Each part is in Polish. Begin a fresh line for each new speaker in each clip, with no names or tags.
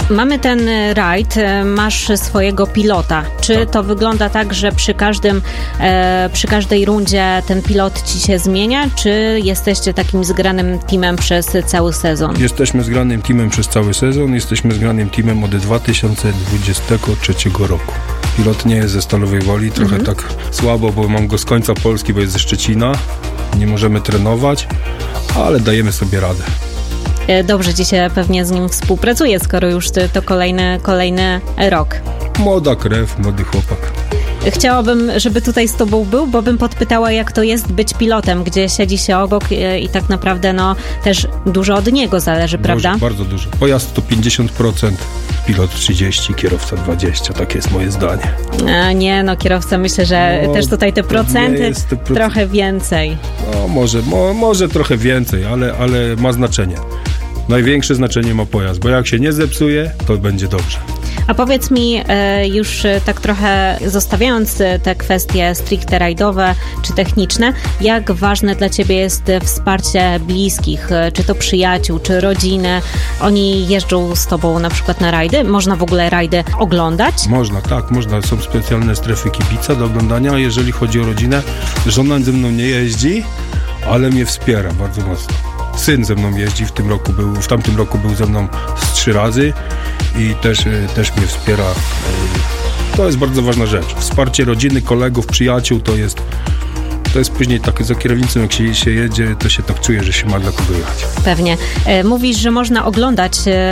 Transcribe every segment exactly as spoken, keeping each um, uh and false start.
Mamy ten rajd, masz swojego pilota. Czy
tak.
to wygląda tak, że przy każdym, e, przy każdej rundzie ten pilot ci się zmienia, czy jesteście takim zgranym teamem przez cały sezon?
Jesteśmy zgranym teamem przez cały sezon, jesteśmy zgranym teamem od dwa tysiące dwudziestego trzeciego roku. Pilot nie jest ze Stalowej Woli, trochę
mhm.
tak słabo, bo mam go z końca Polski, bo jest ze Szczecina. Nie możemy trenować, ale dajemy sobie radę.
Dobrze ci się pewnie z nim współpracuje, skoro już to kolejny, kolejny rok.
Młoda krew, młody chłopak.
Chciałabym, żeby tutaj z tobą był, bo bym podpytała, jak to jest być pilotem, gdzie siedzi się obok i tak naprawdę no też dużo od niego zależy, prawda?
Dużo, bardzo dużo. Pojazd to pięćdziesiąt procent, pilot trzydzieści procent, kierowca dwadzieścia procent. Takie jest moje zdanie.
A nie, no kierowca myślę, że no, też tutaj te procenty te pro... trochę więcej.
No może, mo, może trochę więcej, ale, ale ma znaczenie. Największe znaczenie ma pojazd, bo jak się nie zepsuje, to będzie dobrze.
A powiedz mi, już tak trochę zostawiając te kwestie stricte rajdowe czy techniczne, jak ważne dla ciebie jest wsparcie bliskich, czy to przyjaciół, czy rodziny? Oni jeżdżą z tobą na przykład na rajdy? Można w ogóle rajdy oglądać?
Można, tak, można. Są specjalne strefy kibica do oglądania. Jeżeli chodzi o rodzinę, żona ze mną nie jeździ, ale mnie wspiera bardzo mocno. Syn ze mną jeździ, w tym roku był, w tamtym roku był ze mną z trzy razy i też, też mnie wspiera. To jest bardzo ważna rzecz. Wsparcie rodziny, kolegów, przyjaciół to jest, to jest później tak za kierownicą, jak się, się jedzie, to się tak czuje, że się ma dla kogo jechać.
Pewnie. Mówisz, że można oglądać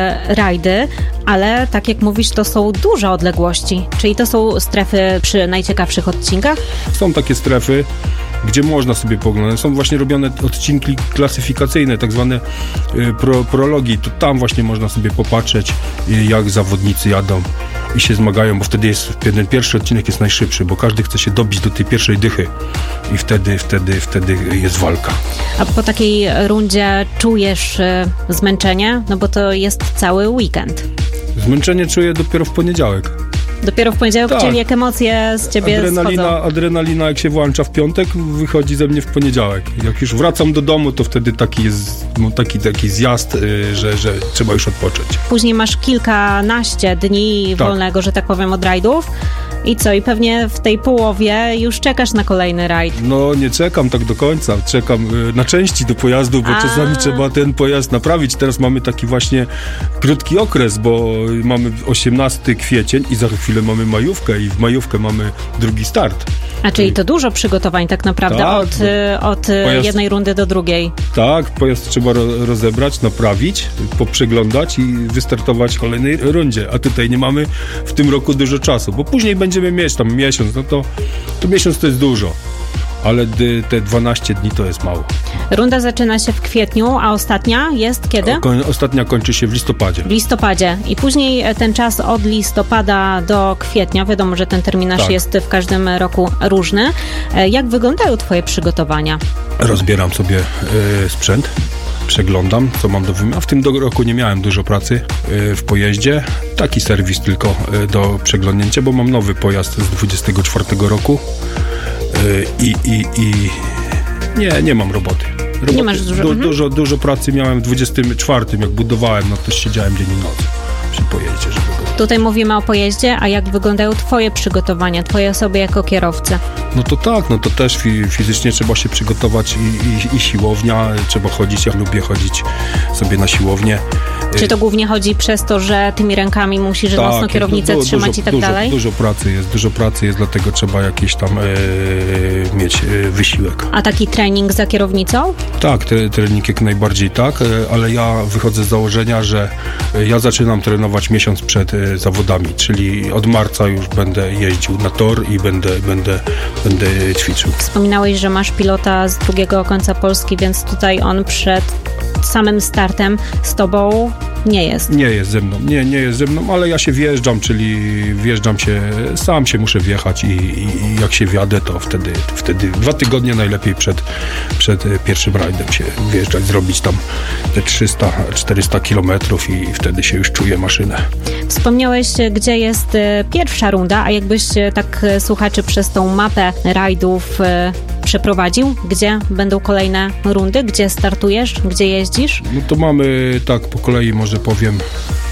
rajdy, ale tak jak mówisz, to są duże odległości. Czyli to są strefy przy najciekawszych odcinkach?
Są takie strefy, gdzie można sobie pooglądać. Są właśnie robione odcinki klasyfikacyjne, tak zwane pro, prologi. To tam właśnie można sobie popatrzeć, jak zawodnicy jadą i się zmagają, bo wtedy jest ten pierwszy odcinek jest najszybszy, bo każdy chce się dobić do tej pierwszej dychy i wtedy, wtedy, wtedy jest walka.
A po takiej rundzie czujesz zmęczenie? No bo to jest cały weekend.
Zmęczenie czuję dopiero w poniedziałek.
Dopiero w poniedziałek, tak. Czyli jak emocje z ciebie
adrenalina,
schodzą?
Adrenalina jak się włącza w piątek, wychodzi ze mnie w poniedziałek. Jak już wracam do domu, to wtedy taki jest taki, taki zjazd, yy, że, że trzeba już odpocząć.
Później masz kilkanaście dni tak. wolnego, że tak powiem, od rajdów. I co? I pewnie w tej połowie już czekasz na kolejny rajd.
No nie czekam tak do końca. Czekam y, na części do pojazdu, bo A. czasami trzeba ten pojazd naprawić. Teraz mamy taki właśnie krótki okres, bo mamy osiemnasty kwiecień i za chwilę mamy majówkę i w majówkę mamy drugi start.
A czyli to dużo przygotowań tak naprawdę tak, od, no, od pojazd, jednej rundy do drugiej.
Tak, pojazd trzeba ro, rozebrać, naprawić, poprzeglądać i wystartować w kolejnej rundzie. A tutaj nie mamy w tym roku dużo czasu, bo później będziemy mieć tam miesiąc, no to, to miesiąc to jest dużo. Ale te dwanaście dni to jest mało.
Runda zaczyna się w kwietniu, a ostatnia jest kiedy?
O, ostatnia kończy się w listopadzie.
W listopadzie. I później ten czas od listopada do kwietnia, wiadomo, że ten terminarz tak. jest w każdym roku różny. Jak wyglądają twoje przygotowania?
Rozbieram sobie y, sprzęt, przeglądam, co mam do wymiany. W tym do roku nie miałem dużo pracy y, w pojeździe. Taki serwis tylko y, do przeglądnięcia, bo mam nowy pojazd z dwudziestego czwartego roku. I, i, i nie, nie mam roboty. roboty.
Nie masz dużo,
du,
mhm.
dużo, dużo pracy miałem w dwudziestym czwartym, jak budowałem, no to siedziałem dzień i noc przy pojeździe, żeby go...
Tutaj mówimy o pojeździe, a jak wyglądają twoje przygotowania, twoje osoby jako kierowcy?
No to tak, no to też fi- fizycznie trzeba się przygotować i, i, i siłownia, trzeba chodzić, ja lubię chodzić sobie na siłownię.
Czy to głównie chodzi przez to, że tymi rękami musisz tak, mocno kierownicę du- trzymać
dużo,
i tak
dużo,
dalej?
Dużo pracy jest, dużo pracy jest, dlatego trzeba jakiś tam e, mieć e, wysiłek.
A taki trening za kierownicą?
Tak, te, trening jak najbardziej tak, e, ale ja wychodzę z założenia, że e, ja zaczynam trenować miesiąc przed e, zawodami, czyli od marca już będę jeździł na tor i będę, będę, będę ćwiczył.
Wspominałeś, że masz pilota z drugiego końca Polski, więc tutaj on przed samym startem z tobą nie jest.
Nie jest ze mną, nie, nie jest ze mną, ale ja się wjeżdżam, czyli wjeżdżam się, sam się muszę wjechać i, i, i jak się wjadę, to wtedy, wtedy dwa tygodnie najlepiej przed, przed pierwszym rajdem się wjeżdżać, zrobić tam te trzysta czterysta kilometrów i wtedy się już czuje maszynę.
Wspomniałeś, gdzie jest pierwsza runda, a jakbyś tak słuchaczy przez tą mapę rajdów przeprowadził, gdzie będą kolejne rundy, gdzie startujesz, gdzie jeździsz?
No to mamy tak po kolei, może powiem,